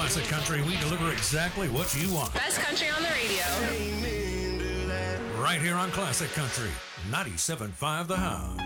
Classic Country, we deliver exactly what you want. Best country on the radio. Right here on Classic Country, 97.5 The Hound.